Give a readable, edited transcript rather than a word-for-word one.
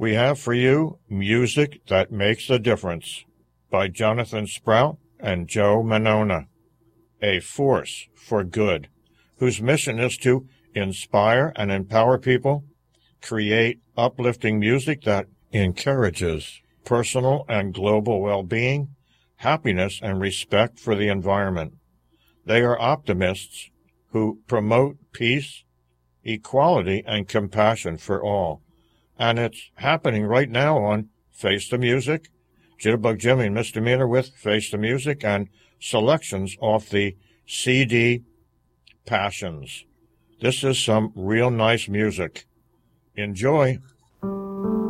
We have for you Music That Makes a Difference by Jonathan Sprout and Joe Manona, a force for good, whose mission is to inspire and empower people, create uplifting music that encourages personal and global well-being, happiness, and respect for the environment. They are optimists who promote peace, equality, and compassion for all. And it's happening right now on Face the Music, Jitterbug Jimmy and Misdemeanor with Face the Music, and selections off the CD Passions. This is some real nice music. Enjoy.